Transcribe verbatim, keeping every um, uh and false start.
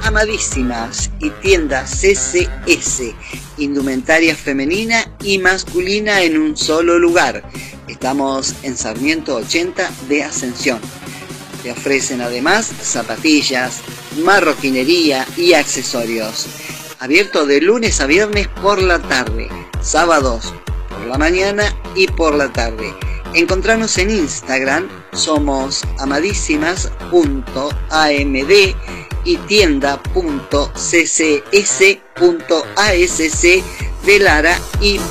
Amadísimas y tienda C C S, indumentaria femenina y masculina en un solo lugar. Estamos en Sarmiento ochenta de Ascensión. Te ofrecen además zapatillas, marroquinería y accesorios. Abierto de lunes a viernes por la tarde, sábados por la mañana y por la tarde. Encontrarnos en Instagram, somos amadísimas punto a m d y tienda punto c c s punto a s c de Lara y